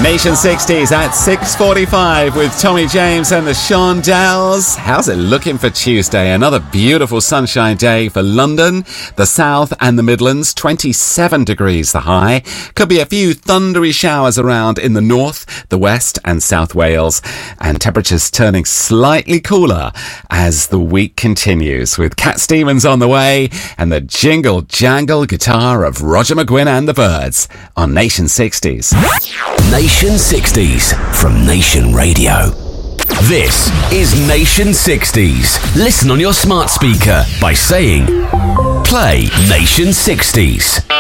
Nation 60s at 6:45 with Tommy James and the Shondells. How's it looking for Tuesday? Another beautiful sunshine day for London, the South and the Midlands. 27 degrees the high. Could be a few thundery showers around in the north, the west and South Wales. And temperatures turning slightly cooler as the week continues, with Cat Stevens on the way and the jingle jangle guitar of Roger McGuinn and the Birds on Nation 60s. Nation 60s from Nation Radio. This is Nation 60s. Listen on your smart speaker by saying, play Nation 60s.